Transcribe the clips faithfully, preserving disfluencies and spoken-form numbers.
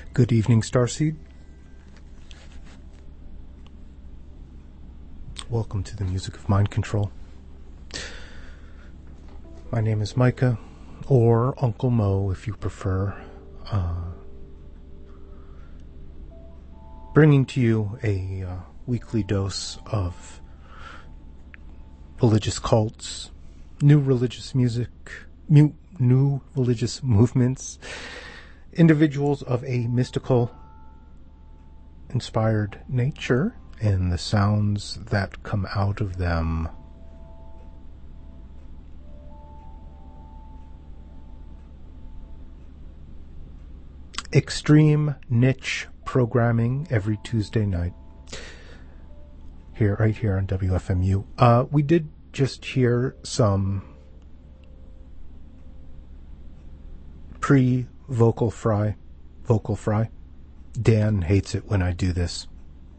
Good evening, Starseed. Welcome to the music of mind control. My name is Micah, or Uncle Mo if you prefer. Uh, bringing to you a uh, weekly dose of religious cults, new religious music, mu- new religious movements, individuals of a mystical inspired nature, and the sounds that come out of them. Extreme niche programming every Tuesday night. Here, right here on W F M U. Uh, we did just hear some pre-vocal fry, vocal fry. Dan hates it when I do this.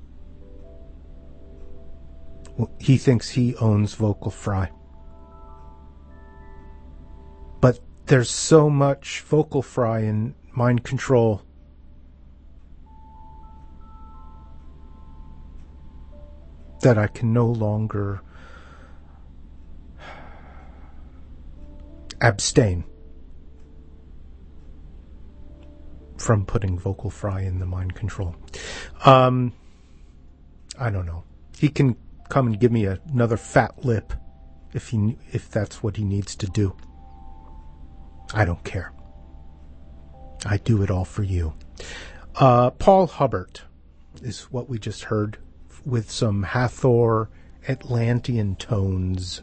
He thinks he owns Vocal Fry. But there's so much Vocal Fry in mind control that I can no longer abstain from putting Vocal Fry in the mind control. Um, I don't know. He can come and give me a, another fat lip if he if that's what he needs to do. I don't care. I do it all for you. Uh, Paul Hubbard is what we just heard with some Hathor Atlantean tones.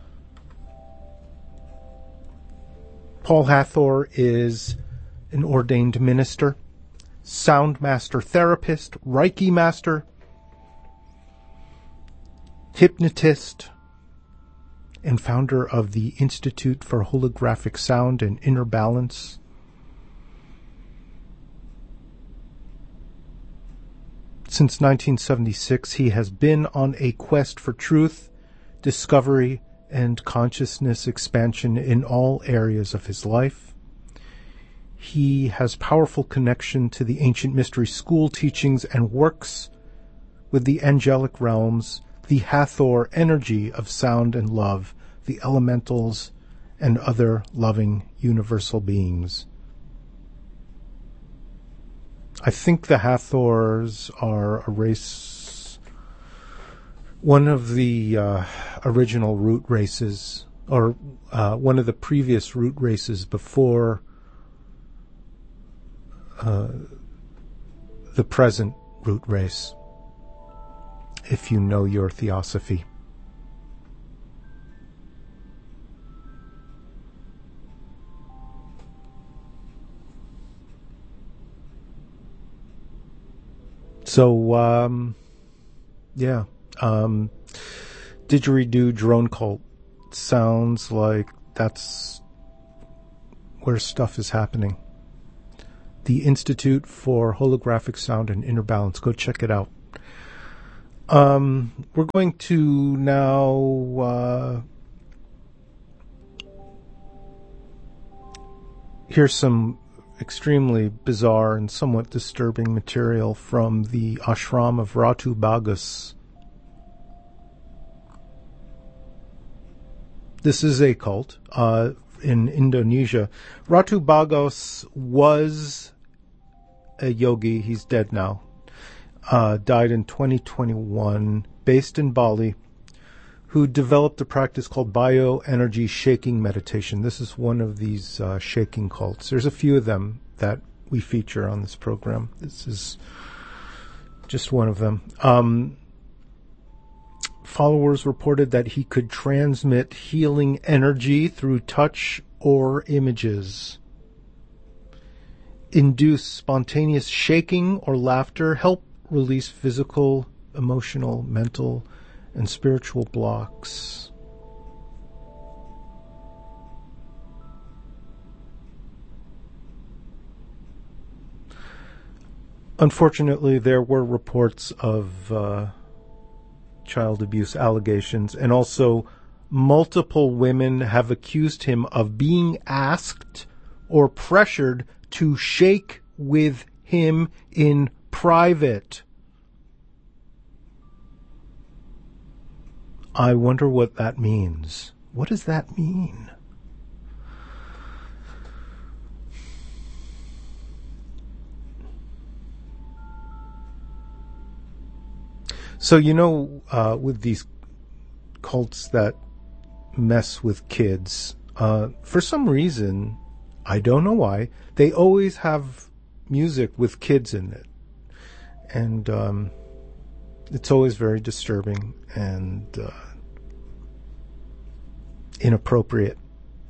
Paul Hathor is an ordained minister, sound master therapist, Reiki master, hypnotist, and founder of the Institute for Holographic Sound and Inner Balance. Since nineteen seventy-six, he has been on a quest for truth, discovery, and consciousness expansion in all areas of his life. He has powerful connection to the ancient mystery school teachings and works with the angelic realms, the Hathor energy of sound and love, the elementals, and other loving universal beings. I think the Hathors are a race, one of the uh, original root races, or uh, one of the previous root races before uh, the present root race, if you know your theosophy. So, um, yeah, um, didgeridoo drone cult sounds like that's where stuff is happening. The Institute for Holographic Sound and Inner Balance. Go check it out. Um, we're going to now uh, hear some extremely bizarre and somewhat disturbing material from the ashram of Ratu Bagus. This is a cult uh, in Indonesia. Ratu Bagus was a yogi. He's dead now. Uh, died in twenty twenty-one, based in Bali, who developed a practice called bioenergy shaking meditation. This is one of these uh, shaking cults. There's a few of them that we feature on this program. This is just one of them. Um, followers reported that he could transmit healing energy through touch or images, induce spontaneous shaking or laughter, help release physical, emotional, mental, and spiritual blocks. Unfortunately, there were reports of uh, child abuse allegations, and also multiple women have accused him of being asked or pressured to shake with him in private. I wonder what that means. What does that mean? So, you know, uh, with these cults that mess with kids, uh, for some reason, I don't know why, they always have music with kids in it. And um, it's always very disturbing and uh, inappropriate.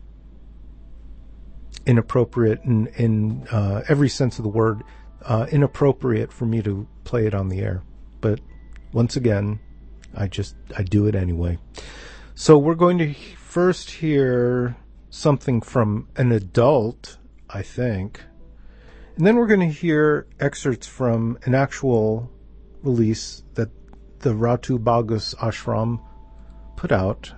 Inappropriate in, in uh, every sense of the word. Uh, inappropriate for me to play it on the air. But once again, I just, I do it anyway. So we're going to first hear something from an adult, I think. And then we're going to hear excerpts from an actual release that the Ratu Bagus Ashram put out.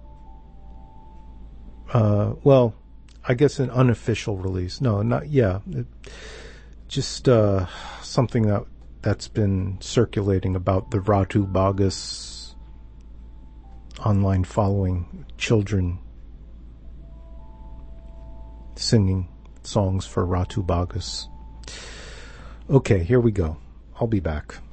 Uh, well, I guess an unofficial release. No, not, yeah. It, just uh, something that that's been circulating about the Ratu Bagus online following, children singing songs for Ratu Bagus. Okay, here we go. I'll be back.